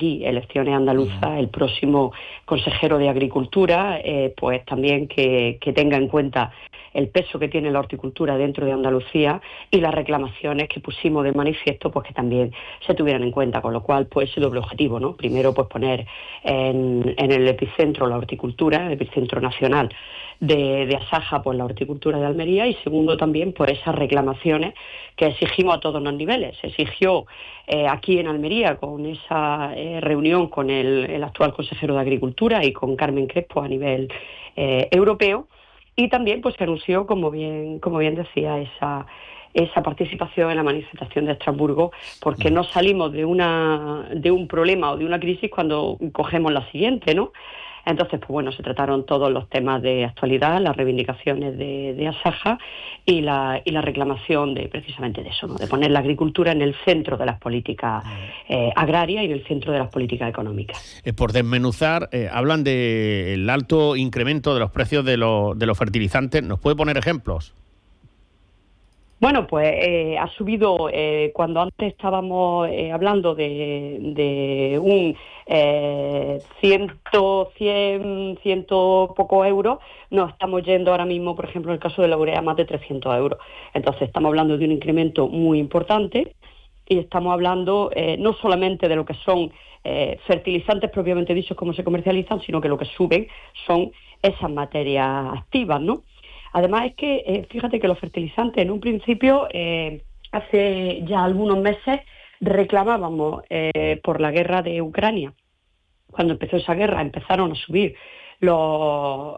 allí elecciones andaluzas, el próximo consejero de Agricultura, pues también que tenga en cuenta el peso que tiene la horticultura dentro de Andalucía y las reclamaciones que pusimos de manifiesto, pues que también se tuvieran en cuenta, con lo cual pues ese doble objetivo, ¿no? Primero pues poner en el epicentro la horticultura, el epicentro nacional de Asaja, pues la horticultura de Almería, y segundo también por esas reclamaciones que exigimos a todos los niveles. Se exigió aquí en Almería con esa reunión con el actual consejero de Agricultura y con Carmen Crespo a nivel europeo, y también pues se anunció, como bien decía, esa participación en la manifestación de Estrasburgo, porque no salimos de un problema o de una crisis cuando cogemos la siguiente, ¿no? Entonces, pues bueno, se trataron todos los temas de actualidad, las reivindicaciones de Asaja y la reclamación de precisamente de eso, ¿no? De poner la agricultura en el centro de las políticas agrarias y en el centro de las políticas económicas. Por desmenuzar, hablan del alto incremento de los precios de los fertilizantes. ¿Nos puede poner ejemplos? Bueno, pues ha subido, cuando antes estábamos hablando de un 100 pocos euros, nos estamos yendo ahora mismo, por ejemplo, en el caso de la urea, más de 300 euros. Entonces estamos hablando de un incremento muy importante y estamos hablando no solamente de lo que son fertilizantes propiamente dichos, cómo se comercializan, sino que lo que suben son esas materias activas, ¿no? Además es que, fíjate que los fertilizantes en un principio, hace ya algunos meses, reclamábamos por la guerra de Ucrania. Cuando empezó esa guerra empezaron a subir las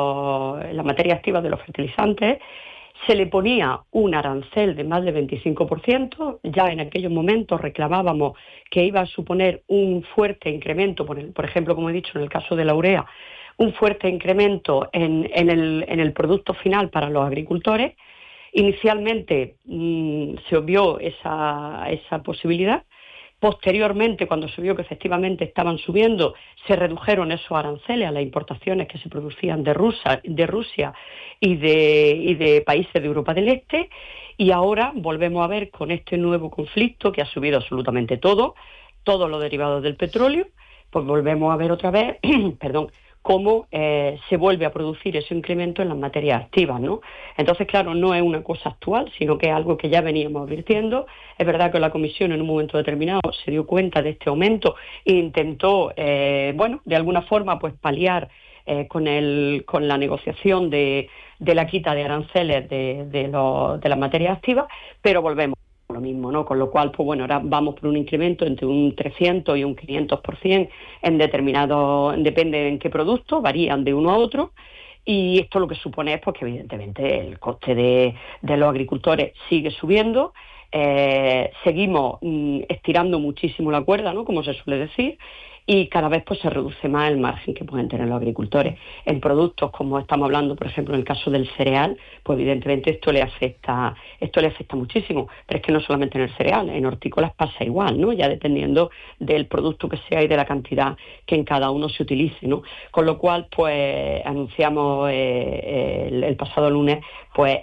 materias activas de los fertilizantes, se le ponía un arancel de más del 25%, ya en aquellos momentos reclamábamos que iba a suponer un fuerte incremento, por ejemplo, como he dicho, en el caso de la urea, un fuerte incremento en el producto final para los agricultores. Inicialmente se obvió esa posibilidad. Posteriormente, cuando se vio que efectivamente estaban subiendo, se redujeron esos aranceles a las importaciones que se producían de Rusia y de países de Europa del Este, y ahora volvemos a ver con este nuevo conflicto que ha subido absolutamente todos los derivados del petróleo, pues volvemos a ver otra vez, cómo se vuelve a producir ese incremento en las materias activas, ¿no? Entonces, claro, no es una cosa actual, sino que es algo que ya veníamos advirtiendo. Es verdad que la Comisión en un momento determinado se dio cuenta de este aumento e intentó, de alguna forma, pues paliar con la negociación de la quita de aranceles de las materias activas, pero volvemos lo mismo, ¿no? Con lo cual, pues bueno, ahora vamos por un incremento entre un 300 y un 500% en determinados, depende en qué producto, varían de uno a otro, y esto lo que supone es pues que evidentemente el coste de los agricultores sigue subiendo. Seguimos estirando muchísimo la cuerda, ¿no? Como se suele decir, y cada vez pues se reduce más el margen que pueden tener los agricultores. En productos como estamos hablando, por ejemplo, en el caso del cereal, pues evidentemente esto le afecta muchísimo, pero es que no solamente en el cereal, en hortícolas pasa igual, ¿no? Ya dependiendo del producto que sea y de la cantidad que en cada uno se utilice, ¿no? Con lo cual, pues anunciamos el pasado lunes pues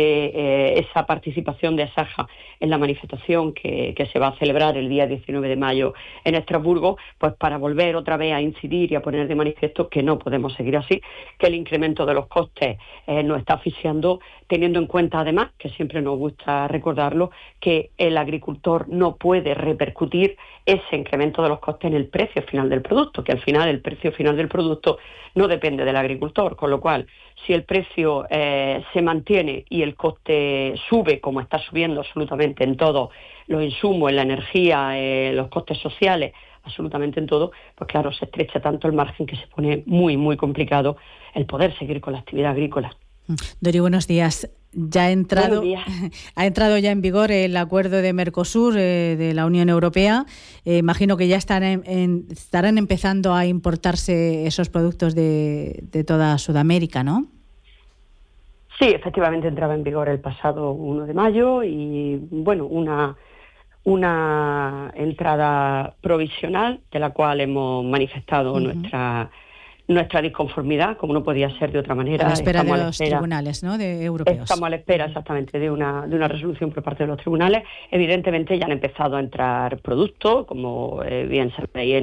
esa participación de Asaja en la manifestación que se va a celebrar el día 19 de mayo en Estrasburgo, pues para volver otra vez a incidir y a poner de manifiesto que no podemos seguir así, que el incremento de los costes nos está asfixiando, teniendo en cuenta además, que siempre nos gusta recordarlo, que el agricultor no puede repercutir ese incremento de los costes en el precio final del producto, que al final el precio final del producto no depende del agricultor, con lo cual si el precio se mantiene y el coste sube, como está subiendo absolutamente en todos los insumos, en la energía, los costes sociales, absolutamente en todo, pues claro, se estrecha tanto el margen que se pone muy, muy complicado el poder seguir con la actividad agrícola. Dori, buenos días. Ya ha entrado ya en vigor el acuerdo de Mercosur de la Unión Europea. Imagino que ya estarán empezando a importarse esos productos de toda Sudamérica, ¿no? Sí, efectivamente entraba en vigor el pasado 1 de mayo y, bueno, una entrada provisional de la cual hemos manifestado nuestra disconformidad, como no podía ser de otra manera. A la espera de los tribunales, ¿no?, de europeos. Estamos a la espera exactamente de una resolución por parte de los tribunales. Evidentemente ya han empezado a entrar productos, como bien sabéis,